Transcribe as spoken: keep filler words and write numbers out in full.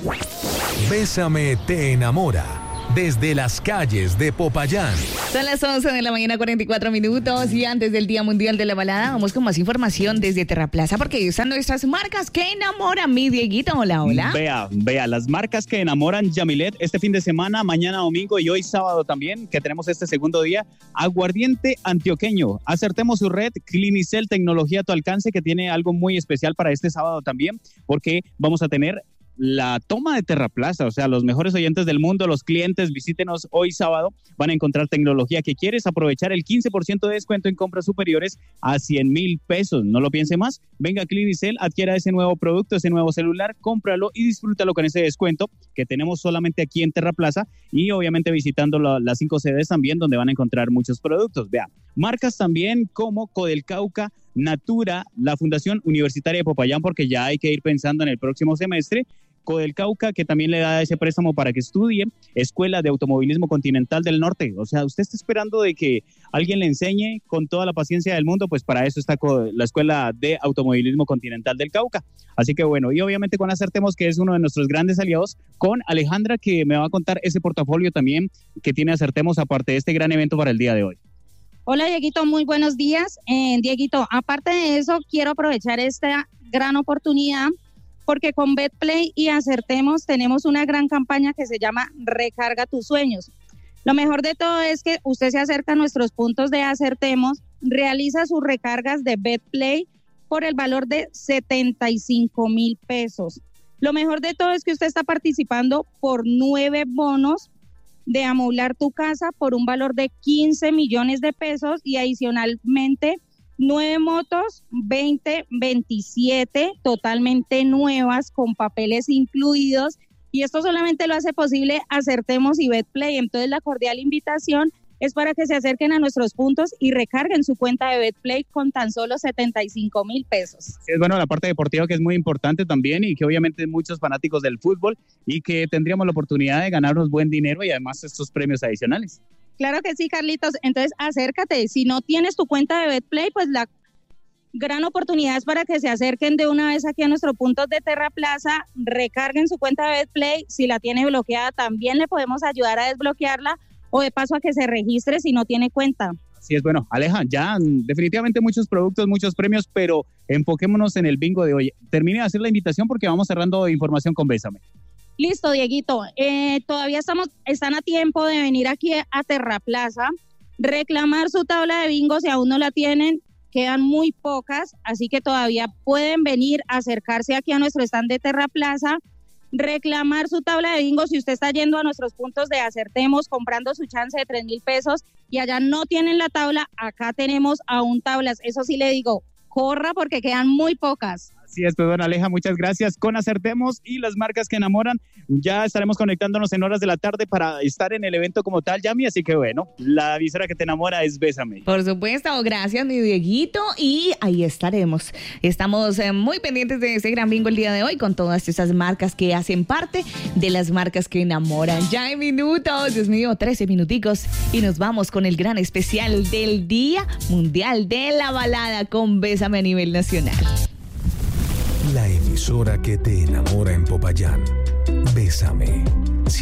Bésame te enamora. Desde las calles de Popayán. Son las once de la mañana, cuarenta y cuatro minutos, y antes del Día Mundial de la Balada, vamos con más información desde Terraplaza, porque están nuestras marcas que enamoran. Mi Dieguito, hola, hola. Vea, vea, las marcas que enamoran, Yamilet, este fin de semana, mañana domingo y hoy sábado también, que tenemos este segundo día, aguardiente antioqueño. Acertemos su red, Clinicel, tecnología a tu alcance, que tiene algo muy especial para este sábado también, porque vamos a tener la toma de Terraplaza, o sea, los mejores oyentes del mundo, los clientes, visítenos hoy sábado, van a encontrar tecnología que quieres, aprovechar el quince por ciento de descuento en compras superiores a cien mil pesos, no lo piense más, venga a Clinicel, adquiera ese nuevo producto, ese nuevo celular, cómpralo y disfrútalo con ese descuento que tenemos solamente aquí en Terraplaza y obviamente visitando la, las cinco sedes también donde van a encontrar muchos productos. Vea, marcas también como Codelcauca, Natura, la Fundación Universitaria de Popayán, porque ya hay que ir pensando en el próximo semestre, Codelcauca, que también le da ese préstamo para que estudie, Escuela de Automovilismo Continental del Norte. O sea, usted está esperando de que alguien le enseñe con toda la paciencia del mundo, pues para eso está la Escuela de Automovilismo Continental del Cauca. Así que bueno, y obviamente con Acertemos, que es uno de nuestros grandes aliados, con Alejandra, que me va a contar ese portafolio también que tiene Acertemos, aparte de este gran evento para el día de hoy. Hola Dieguito, muy buenos días. Eh, Dieguito, aparte de eso, quiero aprovechar esta gran oportunidad porque con Betplay y Acertemos tenemos una gran campaña que se llama Recarga tus sueños. Lo mejor de todo es que usted se acerca a nuestros puntos de Acertemos, realiza sus recargas de Betplay por el valor de setenta y cinco mil pesos. Lo mejor de todo es que usted está participando por nueve bonos de amoblar tu casa por un valor de quince millones de pesos y adicionalmente nueve motos veinte veintisiete totalmente nuevas con papeles incluidos, y esto solamente lo hace posible Acertemos y Betplay. Entonces la cordial invitación es para que se acerquen a nuestros puntos y recarguen su cuenta de Betplay con tan solo setenta y cinco mil pesos. Es bueno, la parte deportiva que es muy importante también y que obviamente muchos fanáticos del fútbol y que tendríamos la oportunidad de ganarnos buen dinero y además estos premios adicionales. Claro que sí, Carlitos. Entonces, acércate. Si no tienes tu cuenta de Betplay, pues la gran oportunidad es para que se acerquen de una vez aquí a nuestros puntos de Terraplaza, recarguen su cuenta de Betplay. Si la tiene bloqueada, también le podemos ayudar a desbloquearla o de paso a que se registre si no tiene cuenta. Así es, bueno, Aleja, ya definitivamente muchos productos, muchos premios, pero enfoquémonos en el bingo de hoy. Termine de hacer la invitación porque vamos cerrando información con Bésame. Listo, Dieguito. Eh, todavía estamos, están a tiempo de venir aquí a Terraplaza, reclamar su tabla de bingo si aún no la tienen, quedan muy pocas, así que todavía pueden venir a acercarse aquí a nuestro stand de Terraplaza, reclamar su tabla de bingo si usted está yendo a nuestros puntos de Acertemos, comprando su chance de tres mil pesos y allá no tienen la tabla, acá tenemos aún tablas. Eso sí le digo, corra porque quedan muy pocas. Así es, pues bueno, Aleja, muchas gracias. Con Acertemos y las marcas que enamoran, ya estaremos conectándonos en horas de la tarde para estar en el evento como tal, Yami, así que bueno, la visera que te enamora es Bésame. Por supuesto, gracias mi Dieguito, y ahí estaremos. Estamos eh, muy pendientes de ese gran bingo el día de hoy con todas esas marcas que hacen parte de las marcas que enamoran. Ya en minutos, Dios mío, trece minuticos y nos vamos con el gran especial del Día Mundial de la Balada con Bésame a nivel nacional. La emisora que te enamora en Popayán. Bésame.